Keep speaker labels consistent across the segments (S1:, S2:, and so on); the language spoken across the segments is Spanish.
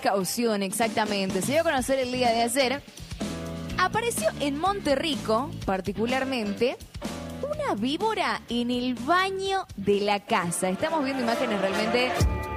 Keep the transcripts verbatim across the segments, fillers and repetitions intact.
S1: precaución, exactamente. Se dio a conocer el día de ayer. Apareció en Monterrico, particularmente, una víbora en el baño de la casa. Estamos viendo imágenes realmente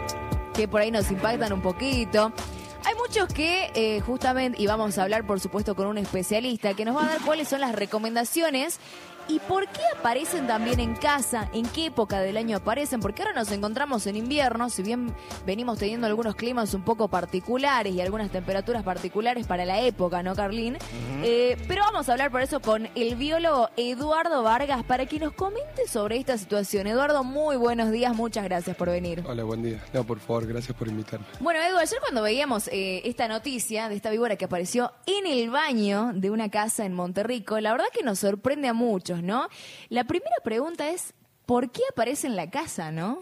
S1: que por ahí nos impactan un poquito. Hay muchos que eh, justamente, y vamos a hablar por supuesto con un especialista que nos va a dar cuáles son las recomendaciones y por qué aparecen también en casa, en qué época del año aparecen, porque ahora nos encontramos en invierno, si bien venimos teniendo algunos climas un poco particulares y algunas temperaturas particulares para la época, ¿no, Carlín? Uh-huh. eh, pero vamos a hablar por eso con el biólogo Eduardo Vargas para que nos comente sobre esta situación. Eduardo, muy buenos días, muchas gracias por venir.
S2: Hola, buen día. No, por favor, gracias por invitarme.
S1: Bueno, Edu, ayer cuando veíamos eh, esta noticia de esta víbora que apareció en el baño de una casa en Monterrico, la verdad que nos sorprende a muchos, ¿no? La primera pregunta es, ¿por qué aparece en la casa, no?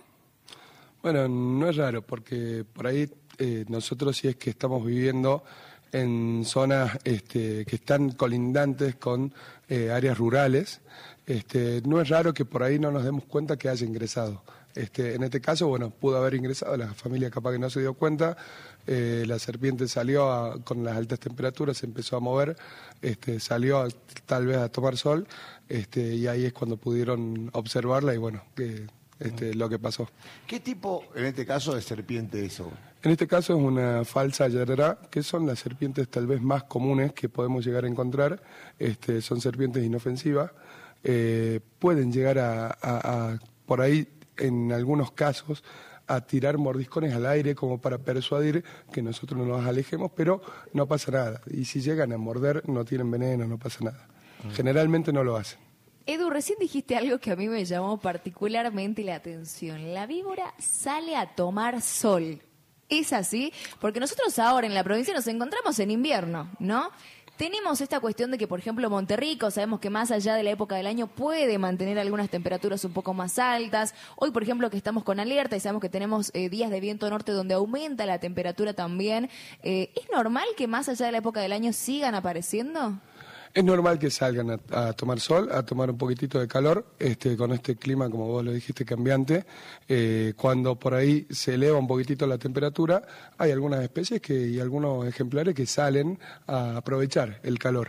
S2: Bueno, no es raro, porque por ahí eh, nosotros sí es que estamos viviendo en zonas este, que están colindantes con eh, áreas rurales, este, no es raro que por ahí no nos demos cuenta que haya ingresado. Este, en este caso, bueno, pudo haber ingresado, la familia capaz que no se dio cuenta, eh, la serpiente salió a, con las altas temperaturas, se empezó a mover, este, salió a, tal vez a tomar sol, este, y ahí es cuando pudieron observarla y bueno, que, este, lo que pasó.
S3: ¿Qué tipo, en este caso, de serpiente es eso?
S2: En este caso es una falsa yarará, que son las serpientes tal vez más comunes que podemos llegar a encontrar, este, son serpientes inofensivas, eh, pueden llegar a, a, a por ahí, en algunos casos, a tirar mordiscones al aire como para persuadir que nosotros no nos alejemos, pero no pasa nada. Y si llegan a morder, no tienen veneno, no pasa nada. Generalmente no lo hacen.
S1: Edu, recién dijiste algo que a mí me llamó particularmente la atención. La víbora sale a tomar sol. ¿Es así? Porque nosotros ahora en la provincia nos encontramos en invierno, ¿no? Tenemos esta cuestión de que, por ejemplo, Monterrico, sabemos que más allá de la época del año puede mantener algunas temperaturas un poco más altas. Hoy, por ejemplo, que estamos con alerta y sabemos que tenemos eh, días de viento norte donde aumenta la temperatura también. Eh, ¿Es normal que más allá de la época del año sigan apareciendo?
S2: Es normal que salgan a, a tomar sol, a tomar un poquitito de calor, este, con este clima, como vos lo dijiste, cambiante. Eh, cuando por ahí se eleva un poquitito la temperatura, hay algunas especies que, y algunos ejemplares que salen a aprovechar el calor.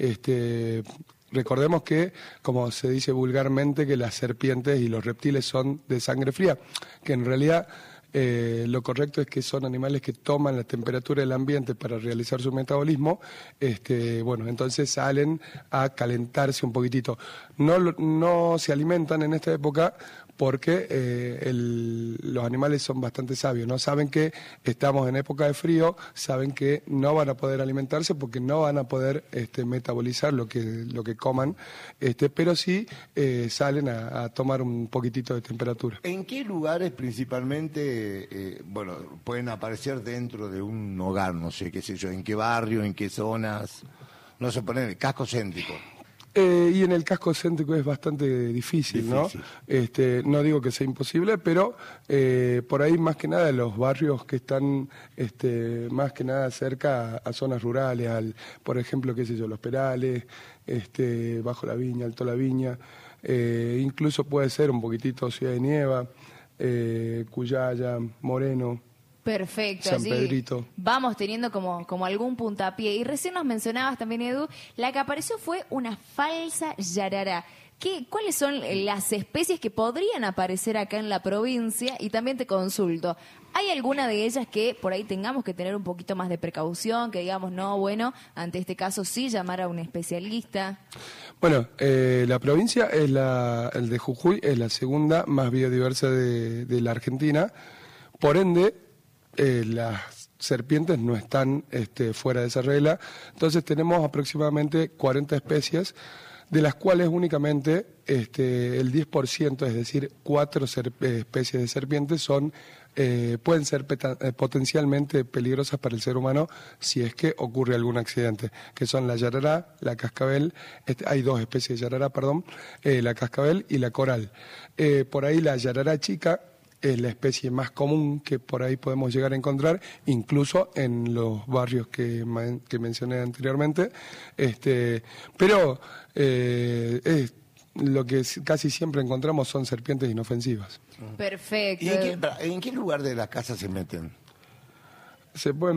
S2: Este, recordemos que, como se dice vulgarmente, que las serpientes y los reptiles son de sangre fría, que en realidad... Eh, lo correcto es que son animales que toman la temperatura del ambiente para realizar su metabolismo, este, bueno, entonces salen a calentarse un poquitito. No, no se alimentan en esta época porque eh, el, los animales son bastante sabios, ¿no? Saben que estamos en época de frío, saben que no van a poder alimentarse porque no van a poder este, metabolizar lo que, lo que coman, este, pero sí eh, salen a, a tomar un poquitito de temperatura.
S3: ¿En qué lugares principalmente, eh, bueno, pueden aparecer dentro de un hogar, no sé, qué sé yo, en qué barrio, en qué zonas, no sé, poner el casco céntrico?
S2: Eh, y en el casco céntrico es bastante difícil, difícil. ¿no? Este, no digo que sea imposible, pero eh, por ahí más que nada los barrios que están este, más que nada cerca a, a zonas rurales, al, por ejemplo, qué sé yo, Los Perales, este, Bajo la Viña, Alto la Viña, eh, incluso puede ser un poquitito Ciudad de Nieva, eh, Cuyaya, Moreno.
S1: Perfecto,
S2: San
S1: así
S2: Pedrito.
S1: Vamos teniendo como, como algún puntapié. Y recién nos mencionabas también, Edu, la que apareció fue una falsa yarará. ¿Qué, ¿Cuáles son las especies que podrían aparecer acá en la provincia? Y también te consulto, ¿hay alguna de ellas que por ahí tengamos que tener un poquito más de precaución? Que digamos, no, bueno, ante este caso sí llamar a un especialista.
S2: Bueno, eh, la provincia, es la, el de Jujuy, es la segunda más biodiversa de, de la Argentina. Por ende, Eh, las serpientes no están este, fuera de esa regla, entonces tenemos aproximadamente cuarenta especies, de las cuales únicamente este, el diez por ciento, es decir, cuatro especies de serpientes son eh, pueden ser eh, potencialmente peligrosas para el ser humano si es que ocurre algún accidente, que son la yarará, la cascabel, este, hay dos especies de yarará, perdón, eh, la cascabel y la coral. Eh, por ahí la yarará chica es la especie más común que por ahí podemos llegar a encontrar, incluso en los barrios que, que mencioné anteriormente, este, pero eh, es, lo que casi siempre encontramos son serpientes inofensivas.
S1: Perfecto.
S3: ¿Y en qué, en qué lugar de la casa se meten?
S2: Se pueden